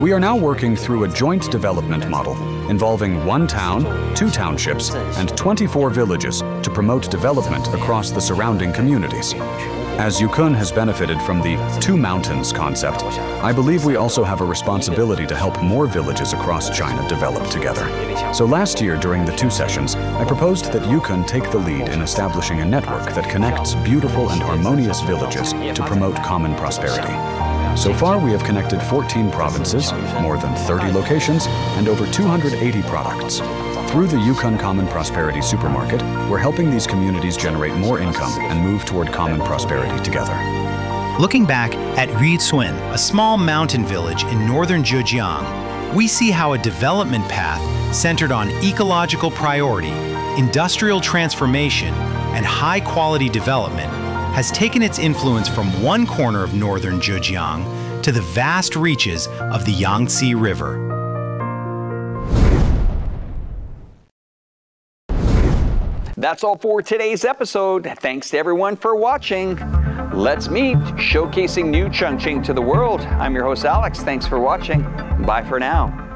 We are now working through a joint development model involving 1 town, 2 townships, and 24 villages to promote development across the surrounding communities. As Yukon has benefited from the 2 mountains concept, I believe we also have a responsibility to help more villages across China develop together. So last year during the 2 sessions, I proposed that Yukon take the lead in establishing a network that connects beautiful and harmonious villages to promote common prosperity. So far, we have connected 14 provinces, more than 30 locations, and over 280 products. Through the Yukon Common Prosperity Supermarket, we're helping these communities generate more income and move toward common prosperity together. Looking back at Yuicun, a small mountain village in northern Zhejiang, we see how a development path centered on ecological priority, industrial transformation, and high-quality development has taken its influence from one corner of northern Zhejiang to the vast reaches of the Yangtze River. That's all for today's episode. Thanks to everyone for watching. Let's meet showcasing new Chongqing to the world. I'm your host, Alex. Thanks for watching. Bye for now.